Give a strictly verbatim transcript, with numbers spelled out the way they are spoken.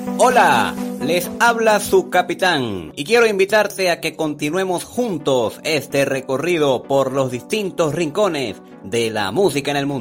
Hola, les habla su capitán y quiero invitarte a que continuemos juntos este recorrido por los distintos rincones de la música en el mundo.